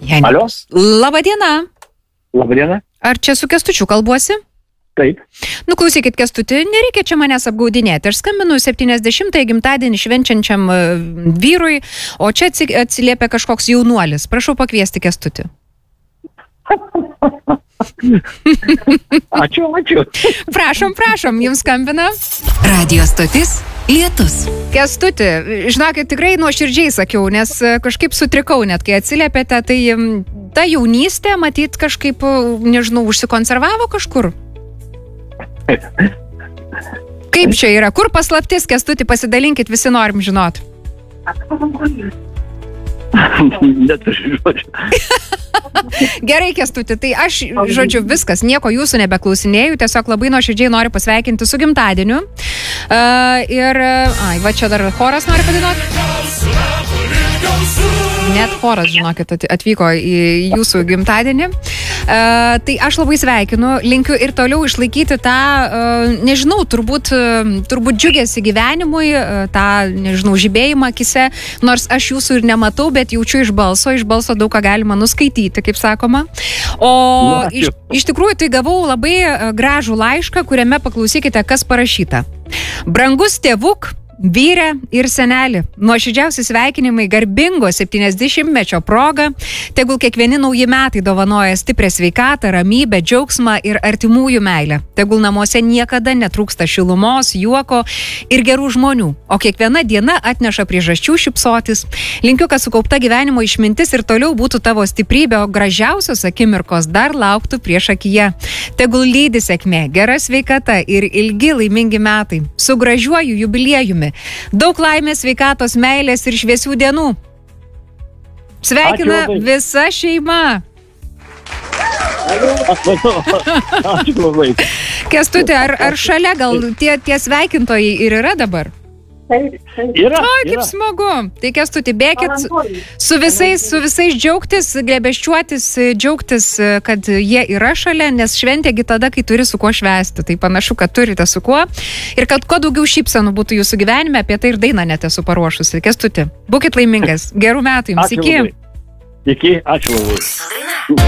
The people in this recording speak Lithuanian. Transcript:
Alio? Labadiena. Labadiena. Ar čia su Kęstučiu kalbuosi? Taip. Klausykit, Kęstuti, nereikia čia manęs apgaudinėti. Aš skambinu 70-ąjį gimtadienį švenčiančiam vyrui, o čia atsiliepia kažkoks jaunuolis. Prašau pakviesti Kęstutį. Ačiū. Prašom, jums skambina. Radio stotis Lietus. Kęstuti, žinokit, tikrai nuoširdžiai sakiau, nes kažkaip sutrikau net, kai atsiliepėte, tai ta jaunystė, matyt, kažkaip, nežinau, užsikonservavo kažkur. Kaip čia yra? Kur paslaptis, Kęstuti, pasidalinkit, visi norim žinot. Neturiu žodžių. Gerai, Kęstuti, tai aš, žodžiu, viskas, nieko jūsų nebeklausinėjau, tiesiog labai nuoširdžiai noriu pasveikinti su gimtadieniu. Va čia dar choras nori padainuoti. Net choras, žinokit, atvyko į jūsų gimtadienį. Tai aš labai sveikinu, linkiu ir toliau išlaikyti tą, nežinau, turbūt džiugėsi gyvenimui, tą, nežinau, žibėjimą akise, nors aš jūsų ir nematau, bet jaučiu iš balso daug ką galima nuskaityti, kaip sakoma. O iš tikrųjų tai gavau labai gražų laišką, kuriame paklausykite, kas parašyta. Brangus tėvuk, vyre ir senelį, nuoširdžiausi sveikinimai garbingo 70-mečio proga, tegul kiekvieni nauji metai dovanoja stiprią sveikatą, ramybę, džiaugsmą ir artimųjų meilę. Tegul namuose niekada netrūksta šilumos, juoko ir gerų žmonių, o kiekviena diena atneša priežasčių šypsotis. Linkiu, kad sukaupta gyvenimo išmintis ir toliau būtų tavo stiprybė, o gražiausios akimirkos dar lauktų prieš akiją. Tegul lydi sėkmė, gera sveikata ir ilgi laimingi metai. Su gražiuoju jubiliejumi. Daug laimės, sveikatos, meilės ir šviesių dienų. Sveikina visa šeima. Ačiū labai. Kęstuti, ar šalia gal tie sveikintojai ir yra dabar? Yra. Kaip smagu. Tai Kęstuti, bėkit su visais džiaugtis, glebeščiuotis, džiaugtis, kad jie yra šalia, nes šventėgi tada, kai turi su kuo švęsti. Tai panašu, kad turite su kuo. Ir kad kuo daugiau šypsenų būtų jūsų gyvenime, apie tai ir dainą net esu paruošusi. Kęstuti, būkit laimingas. Gerų metų jums. Iki. Iki, ačiū labai.